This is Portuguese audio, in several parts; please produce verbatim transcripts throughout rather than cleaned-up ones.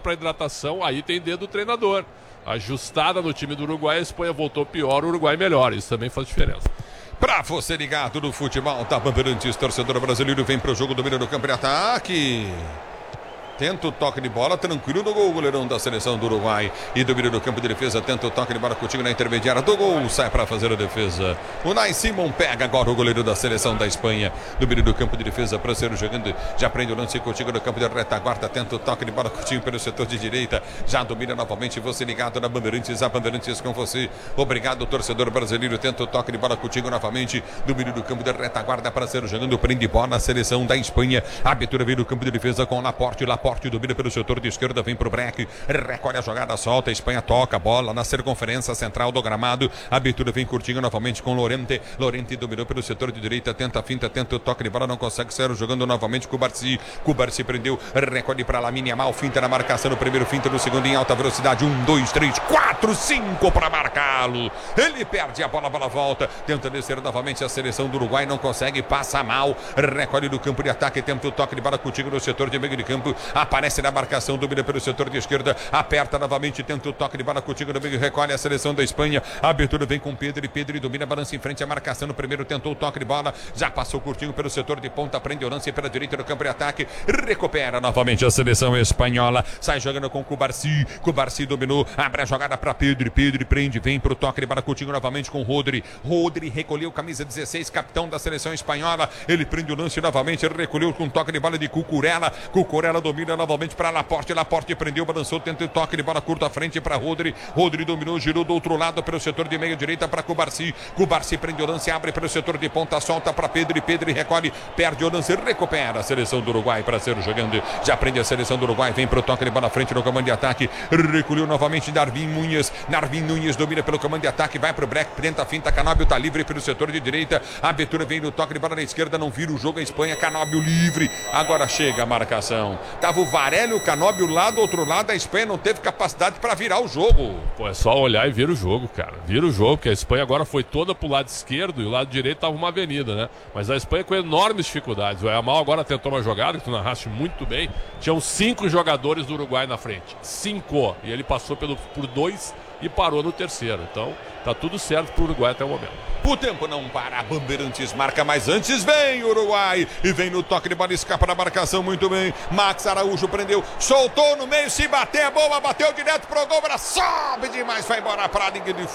para hidratação, aí tem dedo do treinador. Ajustada no time do Uruguai, a Espanha voltou pior, o Uruguai melhor. Isso também faz diferença. Pra você ligado no futebol, tá Bandeirantes, torcedor brasileiro, vem pro jogo, domínio do campo de ataque. Tenta o toque de bola, tranquilo no gol, o goleirão da seleção do Uruguai. E domínio do campo de defesa, tenta o toque de bola contigo na intermediária do gol, sai para fazer a defesa. O Nai Simon pega agora o goleiro da seleção da Espanha. Domínio do campo de defesa, Pranceiro jogando, já prende o lance contigo no campo de retaguarda, tenta o toque de bola contigo pelo setor de direita. Já domina novamente, você ligado na Bandeirantes, a Bandeirantes com você. Obrigado, torcedor brasileiro, tenta o toque de bola contigo novamente. Domínio do campo de retaguarda, Pranceiro jogando, prende bola na seleção da Espanha. A abertura vem do campo de defesa com Laporte, Laporte. Porte domina pelo setor de esquerda, vem pro break, recolhe a jogada, solta, a Espanha toca a bola na circunferência central do gramado, a abertura vem curtinho novamente com Lorente, Lorente dominou pelo setor de direita, tenta a finta, tenta o toque de bola, não consegue sair, jogando novamente com o Cubarsí, Cubarsí prendeu, recolhe para Lamine Yamal, finta na marcação no primeiro, finta no segundo em alta velocidade, um, dois, três, quatro, cinco para marcá-lo, ele perde a bola, a bola volta, tenta descer novamente a seleção do Uruguai, não consegue, passa mal, recolhe do campo de ataque, tenta o toque de bola contigo no setor de meio de campo, aparece na marcação, domina pelo setor de esquerda, aperta novamente, tenta o toque de bola contigo no meio, recolhe a seleção da Espanha, a abertura vem com Pedro e Pedro e domina, balança em frente a marcação no primeiro, tentou o toque de bola, já passou curtinho pelo setor de ponta, prende o lance pela direita do campo de ataque, recupera novamente a seleção espanhola, sai jogando com Cubarsí, Cubarsí dominou, abre a jogada para Pedro, Pedro prende, vem pro toque de bola contigo novamente com Rodri, Rodri recolheu camisa dezesseis, capitão da seleção espanhola, ele prende o lance novamente, recolheu com toque de bola de Cucurella, Cucurella domina novamente para Laporte, Laporte prendeu, balançou, tenta o toque de bola curta à frente para Rodri, Rodri dominou, girou do outro lado pelo setor de meia direita para Cubarsí, Cubarsí prende o lance, abre pelo setor de ponta, solta para Pedro e Pedro recolhe, perde o lance, recupera a seleção do Uruguai para ser jogando, já prende a seleção do Uruguai, vem para o toque de bola à frente no comando de ataque, recolheu novamente Darwin Núñez, Darwin Núñez domina pelo comando de ataque, vai para o break, tenta a finta, Canóbio está livre pelo setor de direita, a abertura vem no toque de bola na esquerda, não vira o jogo, a Espanha, Canóbio livre, agora chega a marcação, tava o Varela, o Canóbio lá do outro lado, a Espanha não teve capacidade para virar o jogo. Pô, é só olhar e vira o jogo, cara. Vira o jogo, porque a Espanha agora foi toda pro lado esquerdo e o lado direito tava uma avenida, né? Mas a Espanha com enormes dificuldades. O Yamal agora tentou uma jogada, que tu narraste muito bem. Tinham cinco jogadores do Uruguai na frente. Cinco. E ele passou pelo, por dois e parou no terceiro. Então, tá tudo certo pro Uruguai até o momento. O tempo não para, a Bandeirantes marca, mas antes vem o Uruguai, e vem no toque de bola, escapa da marcação, muito bem, Max Araújo prendeu, soltou no meio, se bater é boa, bateu direto pro gol, sobe demais, vai embora para a linha de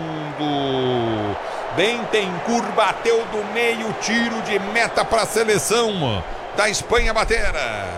fundo, Bentancur bateu do meio, tiro de meta para a seleção da Espanha bater.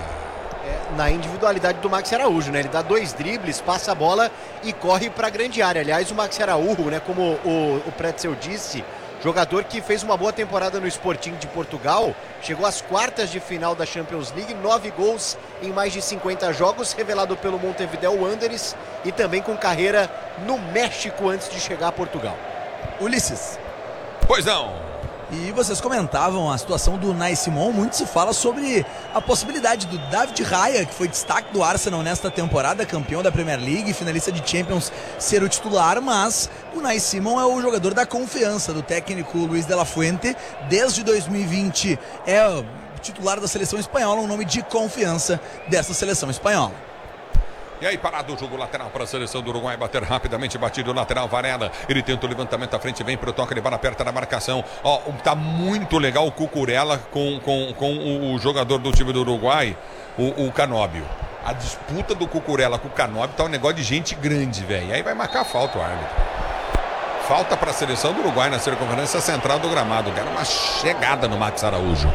Na individualidade do Max Araújo, né? Ele dá dois dribles, passa a bola e corre para a grande área. Aliás, o Max Araújo, né? Como o, o Pretzel disse, jogador que fez uma boa temporada no Sporting de Portugal, chegou às quartas de final da Champions League, nove gols em mais de cinquenta jogos, revelado pelo Montevideo Wanderers e também com carreira no México antes de chegar a Portugal. Ulisses. Pois não. E vocês comentavam a situação do Unai Simon, muito se fala sobre a possibilidade do David Raya, que foi destaque do Arsenal nesta temporada, campeão da Premier League, finalista de Champions, ser o titular, mas o Unai Simon é o jogador da confiança do técnico Luis de la Fuente, desde dois mil e vinte é o titular da seleção espanhola, um nome de confiança dessa seleção espanhola. E aí parado o jogo lateral para a seleção do Uruguai, bater rapidamente, batido lateral, Varela, ele tenta o levantamento à frente, vem para o toque de bola, aperta na marcação, ó, tá muito legal o Cucurella com, com, com o jogador do time do Uruguai, o, o Canóbio. A disputa do Cucurella com o Canóbio tá um negócio de gente grande, velho, aí vai marcar falta o árbitro. Falta para a seleção do Uruguai na circunferência central do gramado, deram uma chegada no Max Araújo.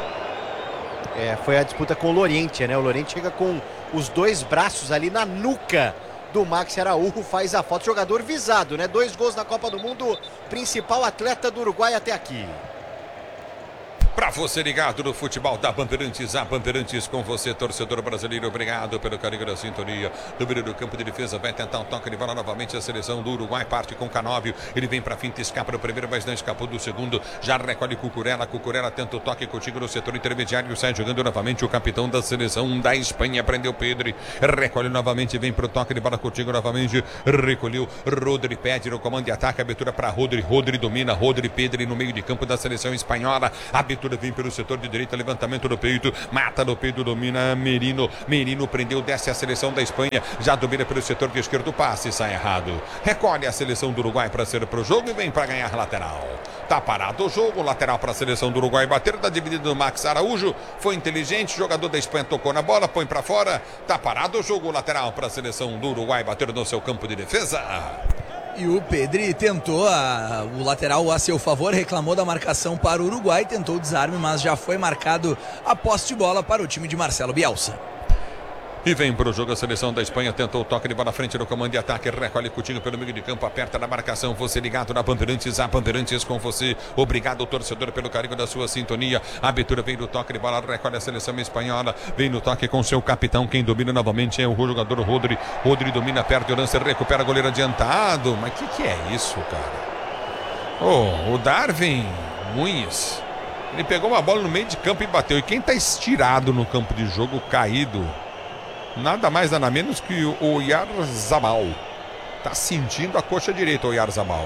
É, foi a disputa com o Lorente, né? O Lorente chega com os dois braços ali na nuca do Max Araújo, faz a falta. Jogador visado, né? Dois gols na Copa do Mundo, principal atleta do Uruguai até aqui. Para você ligado no futebol da Bandeirantes, a Bandeirantes com você, torcedor brasileiro, obrigado pelo carinho da sintonia. Domínio do campo de defesa, vai tentar um toque de bola novamente, a seleção do Uruguai parte com Canóbio, ele vem para finta, escapa do primeiro, mas não escapou do segundo, já recolhe Cucurella, Cucurella tenta o toque contigo no setor intermediário, sai jogando novamente o capitão da seleção da Espanha, prendeu Pedro, recolhe novamente, vem para o toque de bola contigo novamente, recolheu, Rodri pede no comando de ataque, abertura para Rodri, Rodri domina, Rodri, Pedro no meio de campo da seleção espanhola, abertura abertura vem pelo setor de direita, levantamento do peito, mata no peito, domina Merino. Merino prendeu, desce a seleção da Espanha, já domina pelo setor de esquerdo, passe, sai errado. Recolhe a seleção do Uruguai para ser pro jogo e vem para ganhar lateral. Tá parado o jogo, lateral para a seleção do Uruguai bater, tá dividido no Max Araújo, foi inteligente, jogador da Espanha tocou na bola, põe para fora, tá parado o jogo, lateral para a seleção do Uruguai bater no seu campo de defesa. E o Pedri tentou a, o lateral a seu favor, reclamou da marcação para o Uruguai, tentou o desarme, mas já foi marcado a posse de bola para o time de Marcelo Bielsa. E vem para o jogo a seleção da Espanha, tentou o toque de bola à frente no comando de ataque, recolhe Coutinho pelo meio de campo, aperta na marcação, você ligado na Bandeirantes, a Bandeirantes com você, obrigado torcedor pelo carinho da sua sintonia, a abertura vem no toque de bola, recolhe a seleção espanhola, vem no toque com seu capitão, quem domina novamente é o jogador Rodri, Rodri domina, perde o lance, recupera o goleiro adiantado, mas que que é isso, cara? Oh, o Darwin Nunes, ele pegou uma bola no meio de campo e bateu, e quem tá estirado no campo de jogo, caído, nada mais, nada menos que o Oyarzabal. Tá sentindo a coxa direita, o Oyarzabal.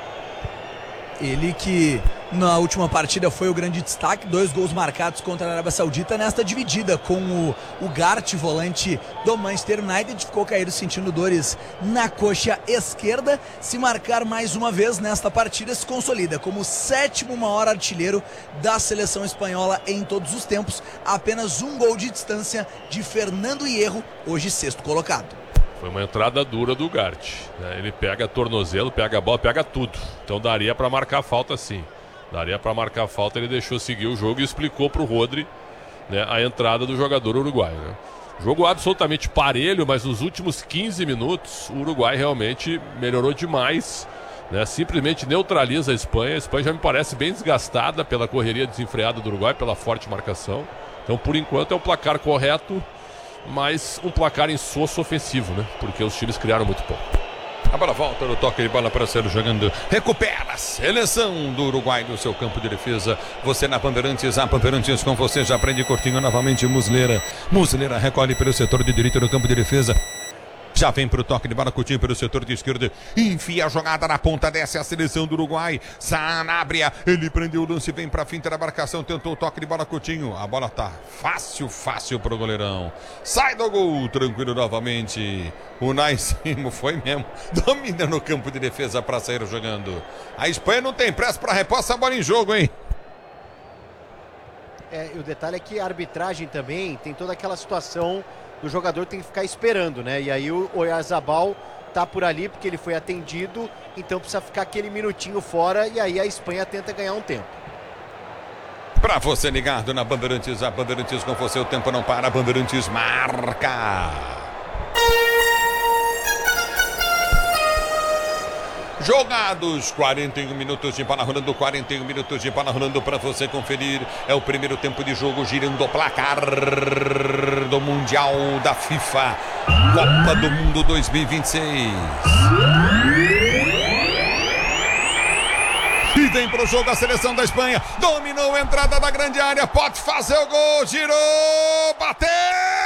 Ele que na última partida foi o grande destaque, dois gols marcados contra a Arábia Saudita nesta dividida com o, o Gart, volante do Manchester United, ficou caído sentindo dores na coxa esquerda. Se marcar mais uma vez nesta partida, se consolida como o sétimo maior artilheiro da seleção espanhola em todos os tempos, apenas um gol de distância de Fernando Hierro, hoje sexto colocado. Foi uma entrada dura do Gart, né? Ele pega tornozelo, pega a bola, pega tudo. Então daria para marcar falta sim. Daria para marcar falta, ele deixou seguir o jogo e explicou para o Rodri, né, a entrada do jogador uruguaio. Né? Jogo absolutamente parelho, mas nos últimos quinze minutos o Uruguai realmente melhorou demais, né? Simplesmente neutraliza a Espanha. A Espanha já me parece bem desgastada pela correria desenfreada do Uruguai, pela forte marcação. Então por enquanto é um placar correto, mas um placar insosso ofensivo, né? Porque os times criaram muito pouco. A bola volta no toque de bola para ser jogando. Recupera a seleção do Uruguai no seu campo de defesa. Você na Bandeirantes, a Bandeirantes com você. Já prende curtinho novamente Muslera. Muslera recolhe pelo setor de direita do campo de defesa. Já vem para o toque de bola, Coutinho pelo setor de esquerda. Enfia a jogada na ponta, desce a seleção do Uruguai. Sanabria, ele prendeu o lance, vem para a finta da marcação. Tentou o toque de bola, Coutinho. A bola tá fácil, fácil pro goleirão. Sai do gol, tranquilo novamente. O Naisimo foi mesmo. Domina no campo de defesa para sair jogando. A Espanha não tem pressa para repor essa bola em jogo, hein? É, e o detalhe é que a arbitragem também tem toda aquela situação do jogador tem que ficar esperando, né? E aí o Oyarzabal tá por ali porque ele foi atendido, então precisa ficar aquele minutinho fora e aí a Espanha tenta ganhar um tempo. Pra você ligado na Bandeirantes, a Bandeirantes com você, o tempo não para, a Bandeirantes marca. Jogados, quarenta e um minutos de bola rolando, quarenta e um minutos de bola rolando para você conferir. É o primeiro tempo de jogo, girando o placar do Mundial da FIFA, Copa do Mundo dois mil e vinte e seis. E vem pro jogo a seleção da Espanha. Dominou a entrada da grande área, pode fazer o gol, girou, bateu!